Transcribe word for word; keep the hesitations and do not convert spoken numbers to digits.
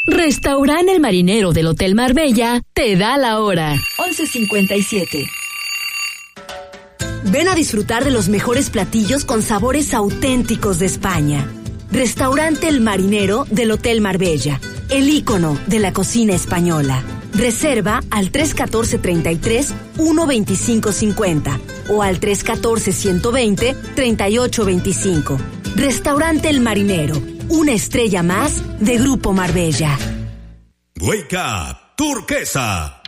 Restaurante El Marinero del Hotel Marbella te da la hora. once cincuenta y siete. Ven a disfrutar de los mejores platillos con sabores auténticos de España. Restaurante El Marinero del Hotel Marbella, el ícono de la cocina española. Reserva al tres uno cuatro, treinta y tres, uno veinticinco cincuenta o al tres uno cuatro, ciento veinte, treinta y ocho veinticinco. Restaurante El Marinero, una estrella más de Grupo Marbella. Wake Up Turquesa.